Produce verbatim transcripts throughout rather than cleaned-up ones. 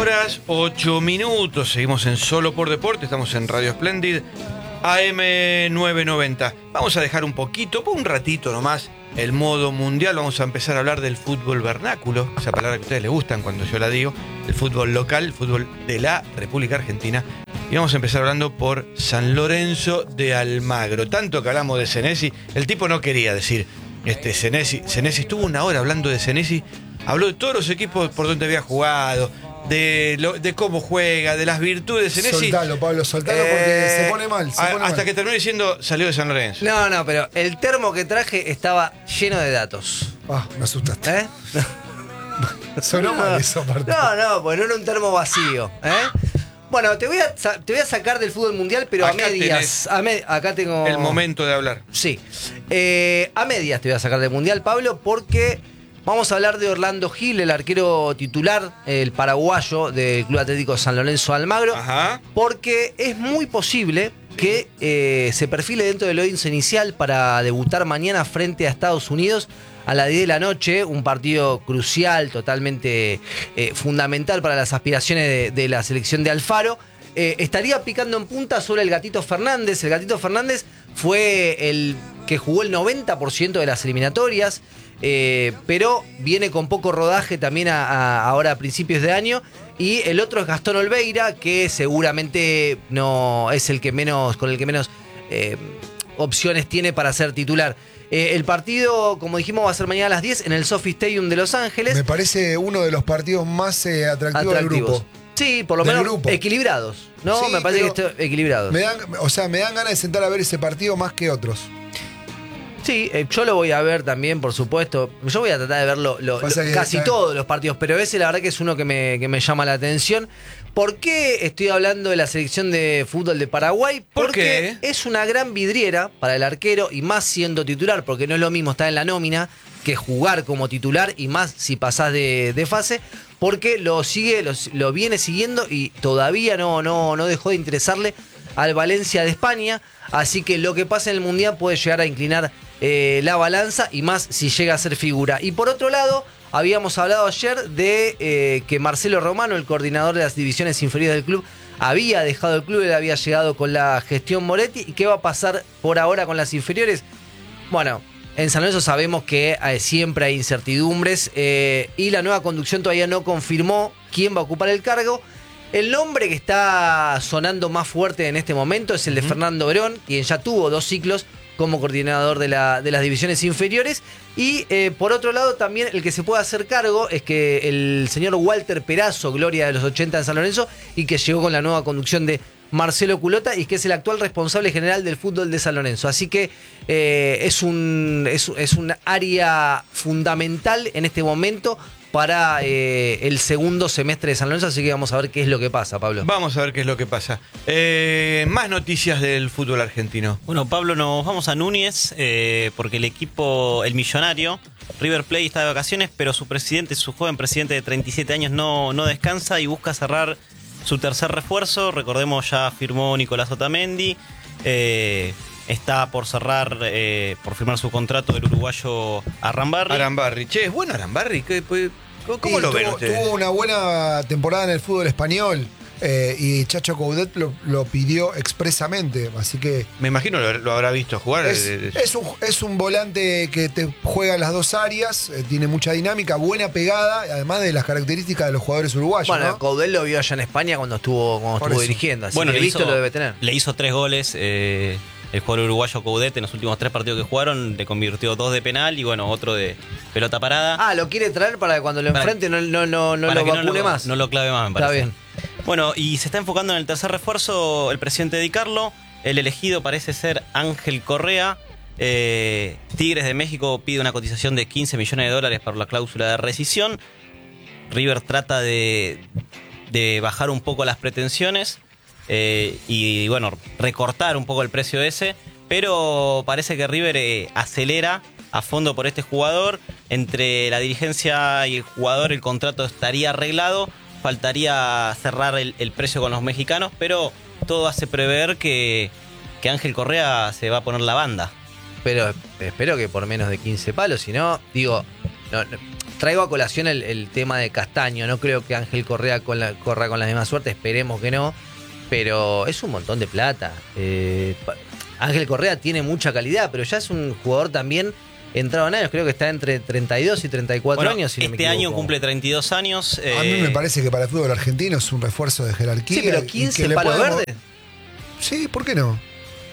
horas, ocho minutos. Seguimos en Solo por Deporte. Estamos en Radio Splendid, A M novecientos noventa. Vamos a dejar un poquito, por un ratito nomás, el modo mundial. Vamos a empezar a hablar del fútbol vernáculo, esa palabra que a ustedes les gustan cuando yo la digo, el fútbol local, el fútbol de la República Argentina. Y vamos a empezar hablando por San Lorenzo de Almagro. Tanto que hablamos de Senesi, el tipo no quería decir este Senesi. Senesi estuvo una hora hablando de Senesi, habló de todos los equipos por donde había jugado, de, lo, de cómo juega, de las virtudes de Senesi. Soltalo, Pablo, soltalo eh, porque se pone mal. Se a, pone hasta mal. que terminó diciendo salió de San Lorenzo. No, no, pero el termo que traje estaba lleno de datos. Ah, me asustaste. ¿Eh? Sonó no, mal eso, aparte. No, no, pues no era un termo vacío. ¿Eh? Bueno, te voy, a, te voy a sacar del fútbol mundial, pero Acá a medias. A me, acá tengo. El momento de hablar. Sí. Eh, a medias te voy a sacar del mundial, Pablo, porque vamos a hablar de Orlando Gil, el arquero titular, el paraguayo del Club Atlético San Lorenzo de Almagro. Ajá. Porque es muy posible que eh, se perfile dentro del once inicial para debutar mañana frente a Estados Unidos a las diez de la noche, un partido crucial, totalmente eh, fundamental para las aspiraciones de, de la selección de Alfaro. Eh, estaría picando en punta sobre el Gatito Fernández. El Gatito Fernández fue el que jugó el noventa por ciento de las eliminatorias, eh, pero viene con poco rodaje también a, a, ahora a principios de año. Y el otro es Gastón Olveira, que seguramente no es el que menos, con el que menos eh, opciones tiene para ser titular. Eh, el partido, como dijimos, va a ser mañana a las diez en el Sophie Stadium de Los Ángeles. Me parece uno de los partidos más eh, atractivos, Atractivos. del grupo. Sí, por lo Del menos grupo. equilibrados, ¿no? Sí, me parece que pero están equilibrados. Me dan, o sea, me dan ganas de sentar a ver ese partido más que otros. Sí, eh, yo lo voy a ver también, por supuesto. Yo voy a tratar de ver lo, lo, lo, casi está... todos los partidos, pero ese la verdad que es uno que me, que me llama la atención. ¿Por qué estoy hablando de la selección de fútbol de Paraguay? ¿Por Porque qué? es una gran vidriera para el arquero y más siendo titular, porque no es lo mismo estar en la nómina que jugar como titular y más si pasás de, de fase, porque lo sigue, lo, lo viene siguiendo y todavía no, no, no dejó de interesarle al Valencia de España, así que lo que pasa en el Mundial puede llegar a inclinar eh, la balanza y más si llega a ser figura. Y por otro lado, habíamos hablado ayer de eh, que Marcelo Romano, el coordinador de las divisiones inferiores del club, había dejado el club, él había llegado con la gestión Moretti. ¿Y qué va a pasar por ahora con las inferiores? Bueno, en San Lorenzo sabemos que eh, siempre hay incertidumbres eh, y la nueva conducción todavía no confirmó quién va a ocupar el cargo. El nombre que está sonando más fuerte en este momento es el de uh-huh. Fernando Verón, quien ya tuvo dos ciclos como coordinador de, la, de las divisiones inferiores. Y eh, por otro lado también el que se puede hacer cargo es que el señor Walter Perazo, gloria de los ochenta en San Lorenzo, y que llegó con la nueva conducción de Marcelo Culota y que es el actual responsable general del fútbol de San Lorenzo. Así que eh, es, un, es, es un área fundamental en este momento para eh, el segundo semestre de San Lorenzo, así que vamos a ver qué es lo que pasa, Pablo. Vamos a ver qué es lo que pasa. Eh, más noticias del fútbol argentino. Bueno, Pablo, nos vamos a Núñez, eh, porque el equipo, el millonario, River Plate está de vacaciones, pero su presidente, su joven presidente de treinta y siete años no, no descansa y busca cerrar su tercer refuerzo. Recordemos, ya firmó Nicolás Otamendi, eh, está por cerrar, eh, por firmar su contrato el uruguayo Arambarri. Arambarri, che, ¿es bueno Arambarri? ¿Qué, pues, ¿Cómo y lo tuvo, ven ustedes? Tuvo una buena temporada en el fútbol español eh, y Chacho Coudet lo, lo pidió expresamente, así que... Me imagino lo, lo habrá visto jugar. Es, es, un, es un volante que te juega en las dos áreas, eh, tiene mucha dinámica, buena pegada, además de las características de los jugadores uruguayos. Bueno, ¿no? Coudet lo vio allá en España cuando estuvo, cuando estuvo dirigiendo, así bueno, que le visto hizo, lo debe tener. Le hizo tres goles. Eh, El jugador uruguayo Coudet en los últimos tres partidos que jugaron le convirtió dos de penal y bueno, otro de pelota parada. Ah, lo quiere traer para que cuando lo enfrente no, no, no, no lo vacune no lo, más. No lo clave más, me parece. Está bien. Bueno, y se está enfocando en el tercer refuerzo el presidente Di Carlo. El elegido parece ser Ángel Correa. Eh, Tigres de México pide una cotización de quince millones de dólares para la cláusula de rescisión. River trata de, de bajar un poco las pretensiones. Eh, y bueno, recortar un poco el precio ese, pero parece que River eh, acelera a fondo por este jugador. Entre la dirigencia y el jugador el contrato estaría arreglado, faltaría cerrar el, el precio con los mexicanos, pero todo hace prever que, que Ángel Correa se va a poner la banda. Pero espero que por menos de quince palos, si no, digo, no, no, traigo a colación el, el tema de Castaño. No creo que Ángel Correa con la, corra con la misma suerte, esperemos que no. Pero es un montón de plata. Eh, Ángel Correa tiene mucha calidad, pero ya es un jugador también entrado en años. Creo que está entre treinta y dos y treinta y cuatro Bueno, años. Si no me este año equivoco. cumple treinta y dos años. A mí eh, me parece que para el fútbol argentino es un refuerzo de jerarquía. Sí, pero y que quince le palos podemos- verdes. Sí, ¿por qué no?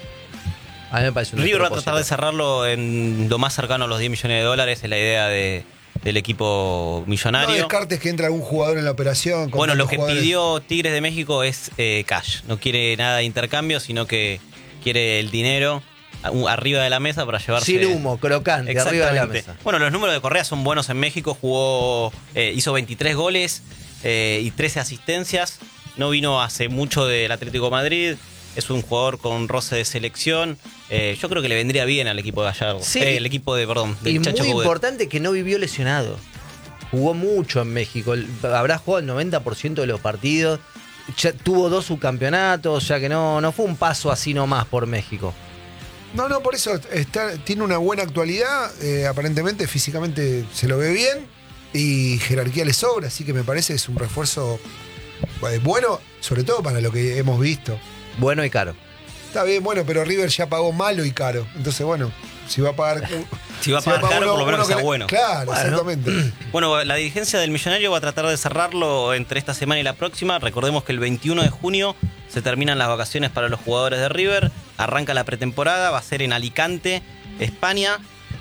A mí me parece un River va a despropósito. tratar de cerrarlo en lo más cercano a los diez millones de dólares, es la idea de, del equipo No millonario. descartes que entre algún jugador en la operación. con Bueno, lo tantos que jugadores. pidió Tigres de México es eh, cash. No quiere nada de intercambio, sino que quiere el dinero a- un- arriba de la mesa para llevarse. Sin humo, crocante, arriba de la Exactamente. mesa. Bueno, los números de Correa son buenos en México. Jugó, eh, hizo veintitrés goles eh, y trece asistencias. No vino hace mucho del Atlético de Madrid. Es un jugador con roce de selección. Eh, yo creo que le vendría bien al equipo de Gallardo. Sí. Eh, el equipo de, perdón, del Y Chacho muy Coudet. importante que no vivió lesionado. Jugó mucho en México. El- Habrá jugado el noventa por ciento de los partidos. Ya tuvo dos subcampeonatos, o sea que no, no fue un paso así nomás por México. No, no, por eso está, tiene una buena actualidad. eh, aparentemente, físicamente se lo ve bien. Y jerarquía le sobra. Así que me parece que es un refuerzo eh, bueno, sobre todo para lo que hemos visto. Bueno y caro. Está bien, bueno, pero River ya pagó malo y caro. Entonces, bueno, si va a pagar. Si va a pagar caro, por lo menos que sea le- bueno. Claro, Bueno. exactamente. Bueno, la dirigencia del Millonario va a tratar de cerrarlo entre esta semana y la próxima. Recordemos que el veintiuno de junio se terminan las vacaciones para los jugadores de River. Arranca la pretemporada, va a ser en Alicante, España.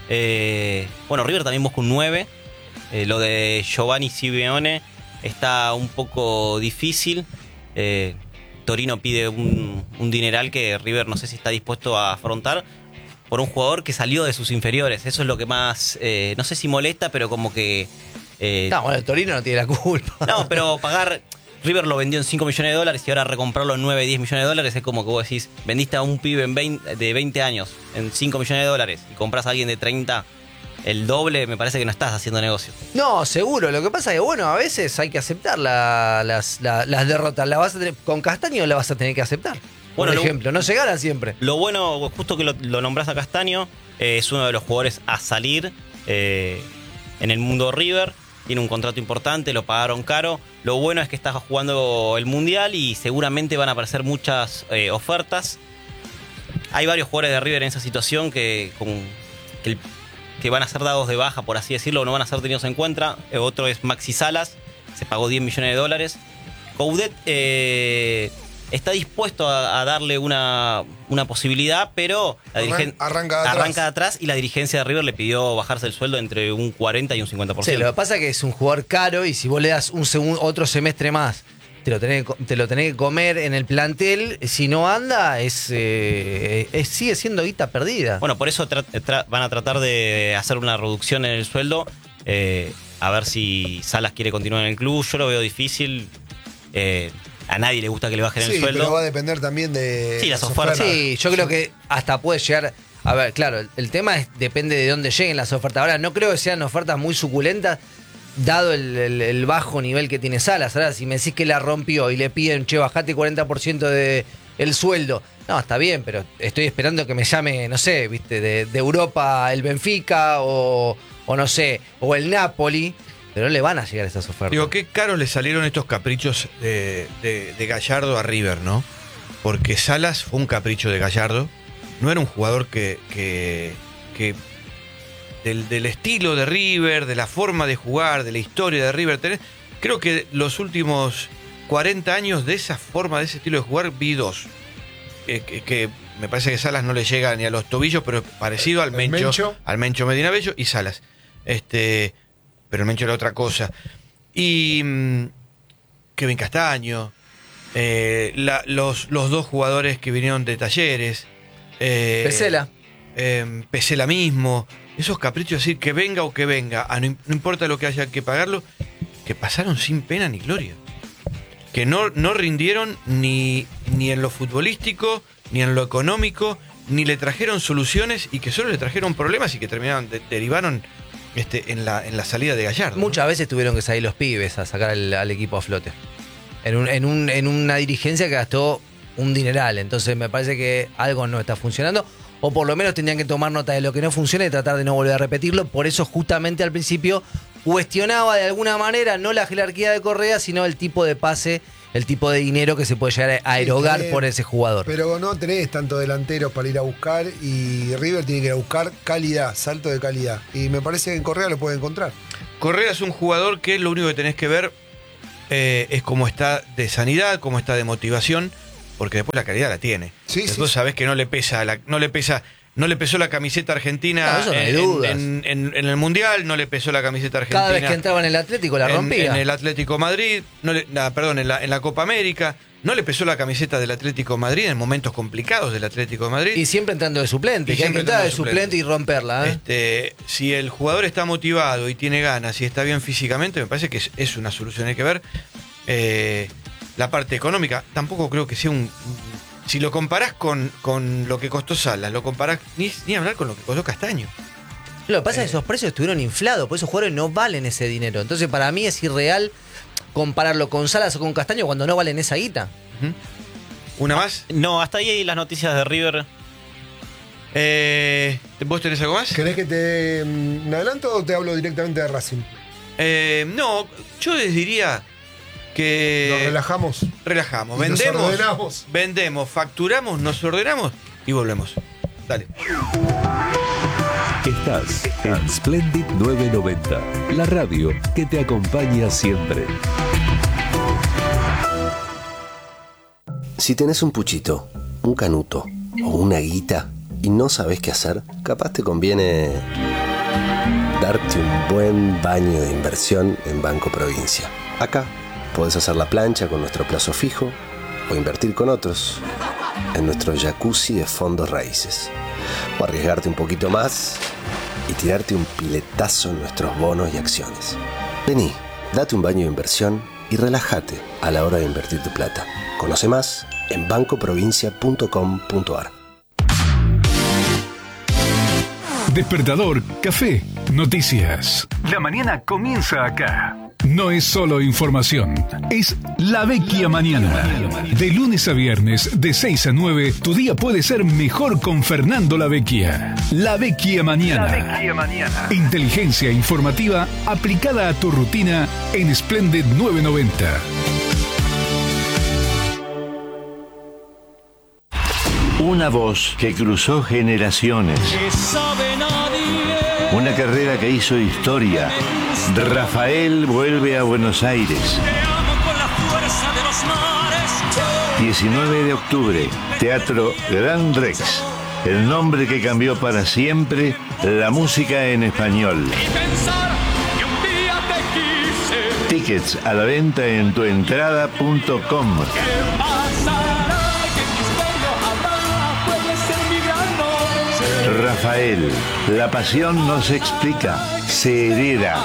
Eh, bueno, River también busca un nueve. Eh, lo de Giovanni Simeone está un poco difícil. Eh, Torino pide un, un dineral que River no sé si está dispuesto a afrontar por un jugador que salió de sus inferiores. Eso es lo que más, eh, no sé si molesta, pero como que... eh, No, bueno, el Torino no tiene la culpa. no, pero pagar... River lo vendió en cinco millones de dólares y ahora recomprarlo en nueve, diez millones de dólares es como que vos decís, vendiste a un pibe en veinte, de veinte años en cinco millones de dólares y compras a alguien de treinta, el doble, me parece que no estás haciendo negocio. No, seguro. Lo que pasa es que, bueno, a veces hay que aceptar la- las, la- las derrotas. La vas a tener- con Castaño la vas a tener que aceptar. Por Bueno, lo- ejemplo, no se ganan siempre. Lo bueno, justo que lo, lo nombrás a Castaño, eh, es uno de los jugadores a salir eh, en el mundo River. Tiene un contrato importante, lo pagaron caro. Lo bueno es que está jugando el Mundial y seguramente van a aparecer muchas eh, ofertas. Hay varios jugadores de River en esa situación que, con, que, el- que van a ser dados de baja, por así decirlo, no van a ser tenidos en cuenta. Eh, otro es Maxi Salas, se pagó diez millones de dólares. Coudet eh, está dispuesto a, a darle una, una posibilidad, pero la Arran- dirigen- arranca de atrás. arranca de atrás y la dirigencia de River le pidió bajarse el sueldo entre un cuarenta y un cincuenta por Sí, ciento. lo que pasa es que es un jugador caro y si vos le das un segundo, otro semestre más, te lo tenés, que co- te lo tenés que comer en el plantel, si no anda, es, eh, es- sigue siendo guita perdida. Bueno, por eso tra- tra- van a tratar de hacer una reducción en el sueldo, eh, a ver si Salas quiere continuar en el club. Yo lo veo difícil. eh, a nadie le gusta que le bajen Sí, el sueldo. pero va a depender también de. Sí, las ofertas. Sí, yo creo que hasta puede llegar. A ver, claro, el, el tema es, depende de dónde lleguen las ofertas. Ahora, no creo que sean ofertas muy suculentas, dado el, el- el bajo nivel que tiene Salas. Ahora, si me decís que la rompió y le piden, che, bajate cuarenta por ciento de el sueldo. No, está bien, pero estoy esperando que me llame, no sé, viste, de, de Europa el Benfica o, o no sé, o el Napoli. Pero no le van a llegar esas ofertas. Digo, qué caros le salieron estos caprichos de, de- de Gallardo a River, ¿no? Porque Salas fue un capricho de Gallardo. No era un jugador que. que, que del, del estilo de River, de la forma de jugar, de la historia de River. tenés- creo que los últimos cuarenta años de esa forma, de ese estilo de jugar, vi dos. Eh, que, que me parece que Salas no le llega ni a los tobillos, pero es parecido al El Mencho, Mencho. al Mencho Medina Bello y Salas. Este, pero el Mencho era otra cosa. Y mm, Kevin Castaño, eh, la- los, los dos jugadores que vinieron de Talleres. Eh, Pesela. eh, Pesela mismo. Esos caprichos, decir que venga o que venga, ah, no, no importa lo que haya que pagarlo, que pasaron sin pena ni gloria. Que no, no rindieron ni, ni en lo futbolístico, ni en lo económico, ni le trajeron soluciones y que solo le trajeron problemas y que terminaron, de- derivaron este, en, la, en la salida de Gallardo. ¿no? Muchas veces tuvieron que salir los pibes a sacar al, al equipo a flote. En, un- en, un- en una dirigencia que gastó un dineral. Entonces me parece que algo no está funcionando. O por lo menos tendrían que tomar nota de lo que no funciona y tratar de no volver a repetirlo. Por eso justamente al principio cuestionaba de alguna manera no la jerarquía de Correa, sino el tipo de pase, el tipo de dinero que se puede llegar a erogar Sí, por ese jugador. Pero no tenés tanto delanteros para ir a buscar y River tiene que ir a buscar calidad, salto de calidad. Y me parece que en Correa lo puede encontrar. Correa es un jugador que lo único que tenés que ver eh, es cómo está de sanidad, cómo está de motivación, porque después la calidad la tiene. Sí, después sí. sabés que no le pesa, la, no le pesa, no le pesó la camiseta argentina No, eso no hay en, dudas. en- en- en el Mundial, no le pesó la camiseta argentina. Cada vez que entraba en el Atlético la en- rompía. En, el Atlético Madrid, no le, nah, perdón, en la, en la Copa América, no le pesó la camiseta del Atlético Madrid en momentos complicados del Atlético de Madrid. Y siempre entrando de suplente, Y que hay que siempre entrar de entrando de suplente y romperla. ¿eh? Este, si el jugador está motivado y tiene ganas y está bien físicamente, me parece que es, es una solución. Hay que ver eh, la parte económica. Tampoco creo que sea un... Si lo comparás con, con lo que costó Salas, lo comparás ni, ni hablar con lo que costó Castaño. Lo que pasa es que esos precios estuvieron inflados, por eso esos jugadores no valen ese dinero. Entonces, para mí es irreal compararlo con Salas o con Castaño cuando no valen esa guita. Ujú. ¿Una más? No, hasta ahí las noticias de River. Eh, ¿Vos tenés algo más? ¿Querés que te mm, me adelanto o te hablo directamente de Racing? Eh, no, yo les diría que... Nos relajamos. relajamos. Y nos Vendemos, ordenamos. vendemos, facturamos, nos ordenamos y volvemos. Dale. Estás en Splendid novecientos noventa, la radio que te acompaña siempre. Si tenés un puchito, un canuto o una guita y no sabés qué hacer, capaz te conviene darte un buen baño de inversión en Banco Provincia. Acá podés hacer la plancha con nuestro plazo fijo o invertir con otros en nuestro jacuzzi de fondos raíces. O arriesgarte un poquito más y tirarte un piletazo en nuestros bonos y acciones. Vení, date un baño de inversión y relájate a la hora de invertir tu plata. Conoce más en banco provincia punto com punto a r. Despertador, café, noticias. La mañana comienza acá. No es solo información, es La Vecchia Mañana. De lunes a viernes, de seis a nueve, tu día puede ser mejor con Fernando La Vecchia. La Vecchia Mañana. Inteligencia informativa aplicada a tu rutina en Splendid novecientos noventa. Una voz que cruzó generaciones. Una carrera que hizo historia. Rafael vuelve a Buenos Aires. diecinueve de octubre, Teatro Gran Rex. El nombre que cambió para siempre la música en español. Tickets a la venta en tuentrada punto com. Rafael, la pasión no se explica, se hereda.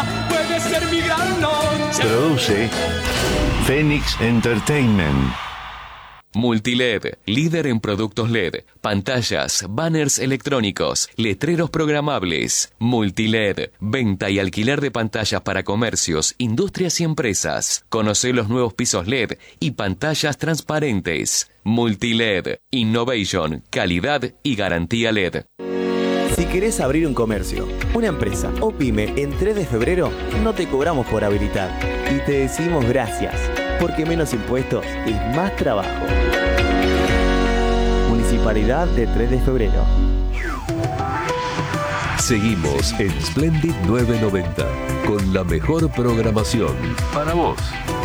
Produce Phoenix Entertainment. Multiled, líder en productos L E D, pantallas, banners electrónicos, letreros programables. Multiled, venta y alquiler de pantallas para comercios, industrias y empresas. Conoce los nuevos pisos L E D y pantallas transparentes. Multiled, innovation, calidad y garantía L E D. Si querés abrir un comercio, una empresa o pyme en tres de febrero, no te cobramos por habilitar y te decimos gracias, porque menos impuestos es más trabajo. Municipalidad de tres de febrero. Seguimos en Splendid novecientos noventa con la mejor programación para vos.